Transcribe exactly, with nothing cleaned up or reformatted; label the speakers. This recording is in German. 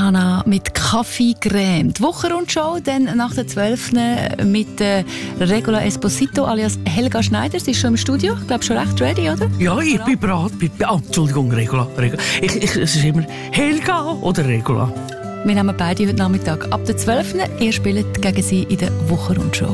Speaker 1: Nana mit Kaffeecreme. Die Wochenrundschau dann nach der zwölf mit äh, Regula Esposito alias Helga Schneider. Sie ist schon im Studio. Ich glaube, schon recht ready, oder?
Speaker 2: Ja, ich bin bereit. Oh, Entschuldigung, Regula. Regula. Ich, ich, es ist immer Helga oder Regula.
Speaker 1: Wir nehmen beide heute Nachmittag ab der zwölf. Ihr spielt gegen sie in der Wochenrundschau.